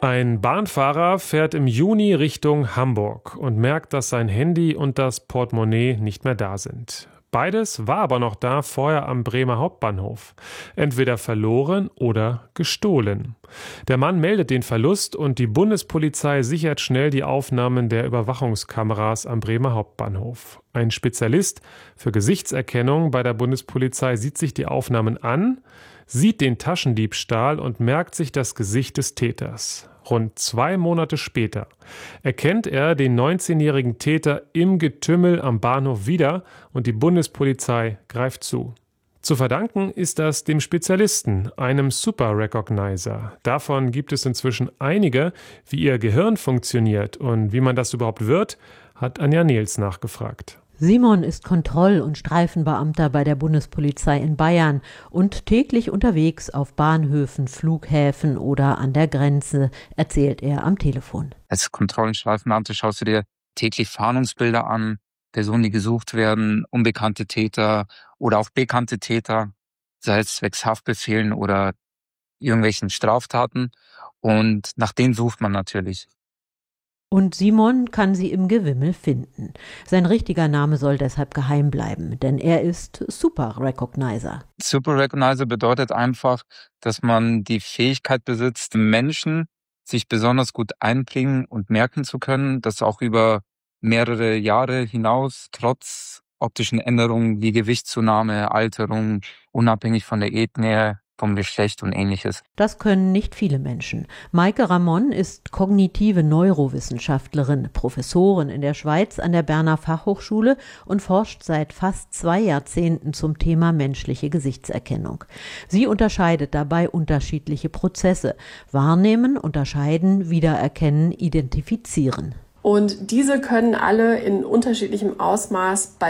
Ein Bahnfahrer fährt im Juni Richtung Hamburg und merkt, dass sein Handy und das Portemonnaie nicht mehr da sind. Beides war aber noch da vorher am Bremer Hauptbahnhof. Entweder verloren oder gestohlen. Der Mann meldet den Verlust und die Bundespolizei sichert schnell die Aufnahmen der Überwachungskameras am Bremer Hauptbahnhof. Ein Spezialist für Gesichtserkennung bei der Bundespolizei sieht sich die Aufnahmen an, sieht den Taschendiebstahl und merkt sich das Gesicht des Täters. Rund 2 Monate später erkennt er den 19-jährigen Täter im Getümmel am Bahnhof wieder und die Bundespolizei greift zu. Zu verdanken ist das dem Spezialisten, einem Super Recognizer. Davon gibt es inzwischen einige. Wie ihr Gehirn funktioniert und wie man das überhaupt wird, hat Anja Nehls nachgefragt. Simon ist Kontroll- und Streifenbeamter bei der Bundespolizei in Bayern und täglich unterwegs auf Bahnhöfen, Flughäfen oder an der Grenze, erzählt er am Telefon. Als Kontroll- und Streifenbeamter schaust du dir täglich Fahndungsbilder an, Personen, die gesucht werden, unbekannte Täter oder auch bekannte Täter, sei es zwecks Haftbefehlen oder irgendwelchen Straftaten. Und nach denen sucht man natürlich. Und Simon kann sie im Gewimmel finden. Sein richtiger Name soll deshalb geheim bleiben, denn er ist Super Recognizer. Super Recognizer bedeutet einfach, dass man die Fähigkeit besitzt, Menschen sich besonders gut einbringen und merken zu können, das auch über mehrere Jahre hinaus, trotz optischen Änderungen wie Gewichtszunahme, Alterung, unabhängig von der Ethnie, vom Geschlecht und Ähnliches. Das können nicht viele Menschen. Maike Ramon ist kognitive Neurowissenschaftlerin, Professorin in der Schweiz an der Berner Fachhochschule und forscht seit fast 2 Jahrzehnten zum Thema menschliche Gesichtserkennung. Sie unterscheidet dabei unterschiedliche Prozesse: Wahrnehmen, unterscheiden, wiedererkennen, identifizieren. Und diese können alle in unterschiedlichem Ausmaß bei